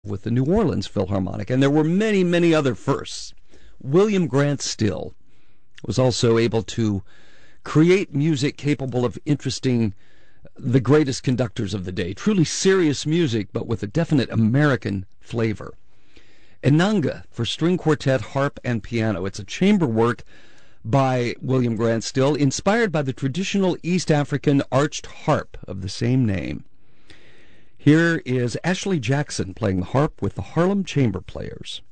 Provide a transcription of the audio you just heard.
with the New Orleans Philharmonic, and there were many, many other firsts. William Grant Still was also able to create music capable of interesting the greatest conductors of the day. Truly serious music, but with a definite American flavor. Inanga for string quartet, harp, and piano. It's a chamber work by William Grant Still, inspired by the traditional East African arched harp of the same name. Here is Ashley Jackson playing the harp with the Harlem Chamber Players.